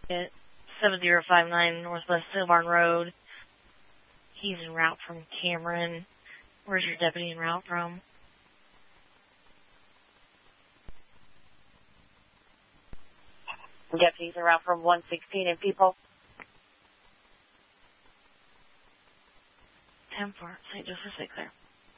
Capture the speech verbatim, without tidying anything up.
At seven zero five nine Northwest Silbarn Road. He's en route from Cameron. Where's your deputy en route from? Deputies en route from one sixteen in People. ten four, Saint Joseph six there.